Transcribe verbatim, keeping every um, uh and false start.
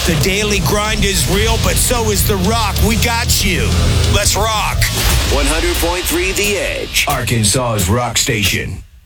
The daily grind is real, but so is The Rock. We got you. Let's rock. one hundred point three The Edge, Arkansas's rock station.